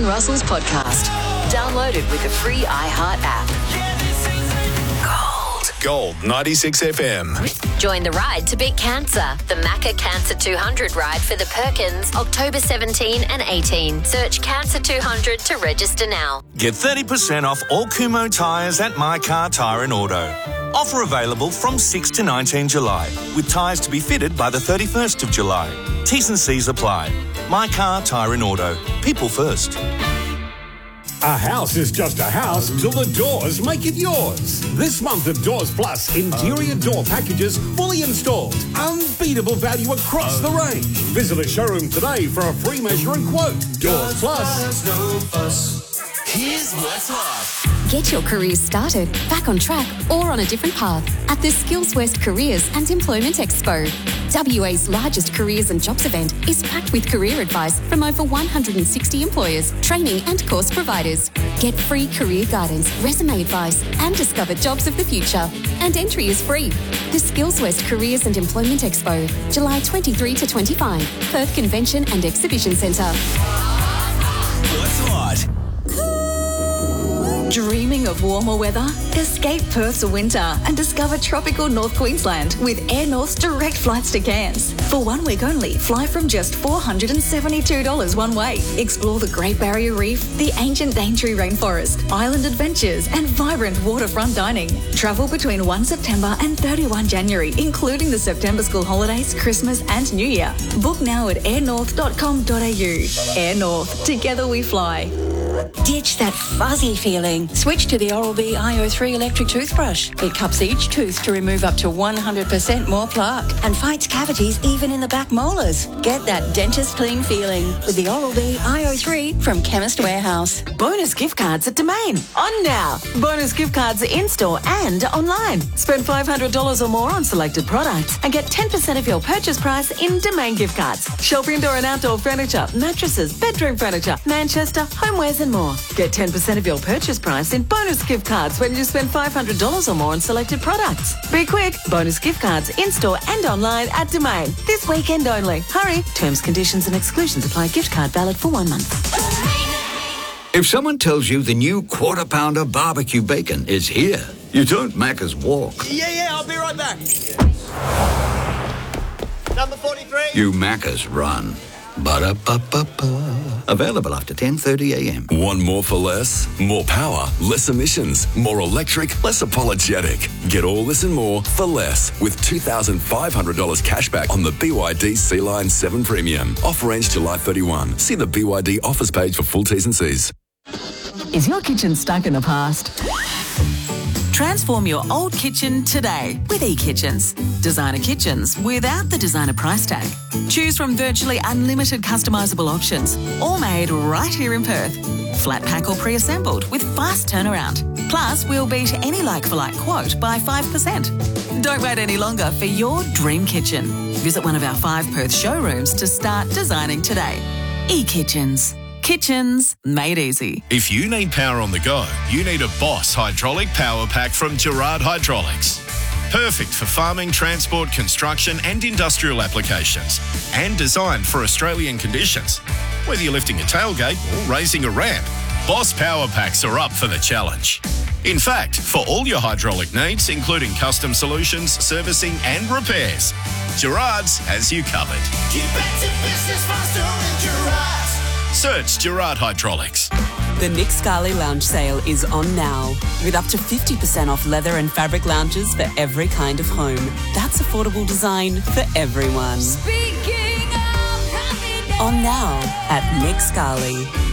Russell's podcast. Download it with the free iHeart app. Gold 96 FM. Join the ride to beat cancer. The Macca Cancer 200 ride for the Perkins, October 17 and 18. Search Cancer 200 to register now. Get 30% off all Kumho tyres at My Car Tyre and Auto. Offer available from 6 to 19 July, with tyres to be fitted by the 31st of July. T's and C's apply. My Car Tyre and Auto. People first. A house is just a house till the doors make it yours. This month of Doors Plus, interior door packages fully installed. Unbeatable value across the range. Visit a showroom today for a free measure and quote. Doors Plus. Here's what's hot. Get your career started, back on track or on a different path at the Skills West Careers and Employment Expo. WA's largest careers and jobs event is packed with career advice from over 160 employers, training and course providers. Get free career guidance, resume advice and discover jobs of the future. And entry is free. The Skills West Careers and Employment Expo, July 23 to 25, Perth Convention and Exhibition Centre. What's hot? Dreaming of warmer weather? Escape Perth's winter and discover tropical North Queensland with Air North's direct flights to Cairns. For 1 week only, fly from just $472 one way. Explore the Great Barrier Reef, the ancient Daintree Rainforest, island adventures and vibrant waterfront dining. Travel between 1 September and 31 January, including the September school holidays, Christmas and New Year. Book now at airnorth.com.au. Air North, together we fly. Ditch that fuzzy feeling. Switch to the Oral-B IO3 electric toothbrush. It cups each tooth to remove up to 100% more plaque and fights cavities even in the back molars. Get that dentist clean feeling with the Oral-B IO3 from Chemist Warehouse. Bonus gift cards at Domain. On now. Bonus gift cards in-store and online. Spend $500 or more on selected products and get 10% of your purchase price in Domain gift cards. Shop indoor and outdoor furniture, mattresses, bedroom furniture, Manchester, homewares and more. Get 10% of your purchase price in bonus gift cards when you spend $500 or more on selected products. Be quick. Bonus gift cards in-store and online at Domain. This weekend only. Hurry. Terms, conditions and exclusions apply. Gift card valid for 1 month. If someone tells you the new Quarter Pounder barbecue bacon is here, you don't Macca's walk. Yeah, I'll be right back. Number 43. You Macca's run. Ba-da-ba-ba-ba. Available after 10:30 a.m. Want more for less? More power, less emissions, more electric, less apologetic. Get all this and more for less with $2,500 cashback on the BYD Sea-Line 7 Premium. Offer ends July 31. See the BYD offers page for full T's and C's. Is your kitchen stuck in the past? Transform your old kitchen today with eKitchens. Designer kitchens without the designer price tag. Choose from virtually unlimited customisable options, all made right here in Perth. Flat pack or pre-assembled with fast turnaround. Plus, we'll beat any like-for-like quote by 5%. Don't wait any longer for your dream kitchen. Visit one of our 5 Perth showrooms to start designing today. eKitchens. Kitchens made easy. If you need power on the go, you need a Boss hydraulic power pack from Gerard Hydraulics. Perfect for farming, transport, construction and industrial applications. And designed for Australian conditions. Whether you're lifting a tailgate or raising a ramp, Boss power packs are up for the challenge. In fact, for all your hydraulic needs, including custom solutions, servicing and repairs, Gerard's has you covered. Get back to business faster with Gerard. Search Gerard Hydraulics. The Nick Scali Lounge sale is on now, with up to 50% off leather and fabric lounges for every kind of home. That's affordable design for everyone. On now at Nick Scali.